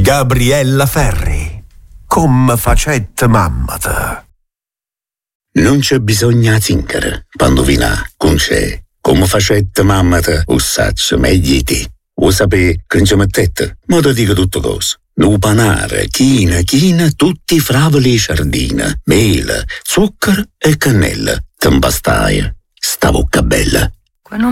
Gabriella Ferri, come facette mammata. Non c'è bisogno di zingara quando vina con c'è. Come facette mammata, o saccio meglio di te. O sapere che non ci mettete, ma ti dico tutto cosa. Nu panare, china, tutti fravoli e sardina, mele, zucchero e cannella. T'imbastaia, sta bocca bella.